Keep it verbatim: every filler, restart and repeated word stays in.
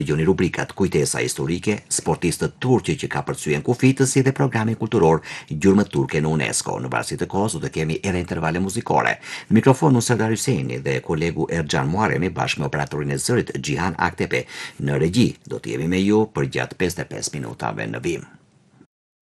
Gjoni rubrikat Kujtesa historike, sportistët turqi që ka përcyen kufitës si dhe programin kulturor Gjurmët turke në UNESCO. Në varësi të kohës do të kemi edhe intervale muzikore. Në mikrofon unë Serdar Hyseni dhe kolegu Erxhan Muharemi bashkë me operatorin e zërit Gjihan Aktepe. Në regji do të jemi me ju për gjatë pesëdhjetë e pesë minutave në vim.